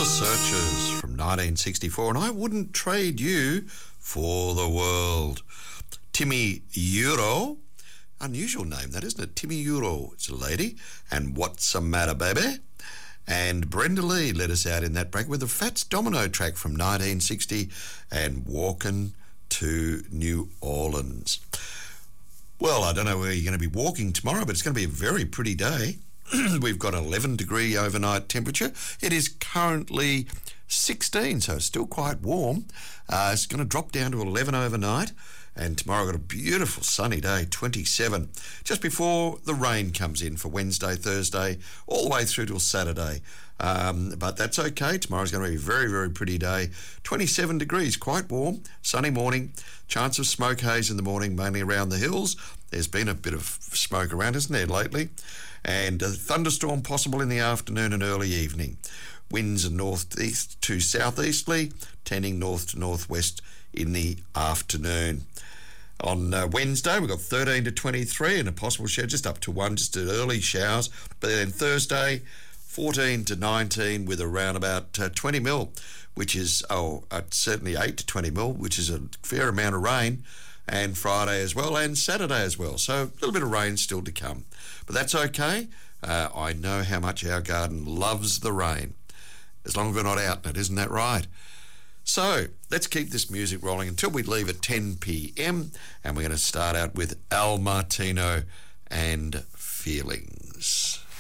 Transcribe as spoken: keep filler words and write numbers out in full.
The Searchers from nineteen sixty-four, and I wouldn't trade you for the world. Timmy Euro, unusual name that, isn't it? Timmy Euro, it's a lady. And What's the Matter, Baby? And Brenda Lee led us out in that break with the Fats Domino track from nineteen sixty and Walking to New Orleans. Well, I don't know where you're going to be walking tomorrow, but it's going to be a very pretty day. We've got an eleven degree overnight temperature. It is currently sixteen, so it's still quite warm. Uh, it's going to drop down to eleven overnight. And tomorrow I've got a beautiful sunny day, twenty-seven, just before the rain comes in for Wednesday, Thursday, all the way through till Saturday. Um, but that's okay. Tomorrow's going to be a very, very pretty day. twenty-seven degrees, quite warm, sunny morning. Chance of smoke haze in the morning, mainly around the hills. There's been a bit of smoke around, isn't there, lately? And a thunderstorm possible in the afternoon and early evening. Winds are northeast to southeasterly, tending north to northwest in the afternoon. On uh, Wednesday, we've got thirteen to twenty-three and a possible shower, just up to one, just at early showers. But then Thursday, fourteen to nineteen with around about uh, twenty mil, which is, oh, uh, certainly eight to twenty mil, which is a fair amount of rain. And Friday as well, and Saturday as well. So a little bit of rain still to come. But that's okay. Uh, I know how much our garden loves the rain, as long as we're not out in it, isn't that right? So let's keep this music rolling until we leave at ten p.m. and we're going to start out with Al Martino and Feelings.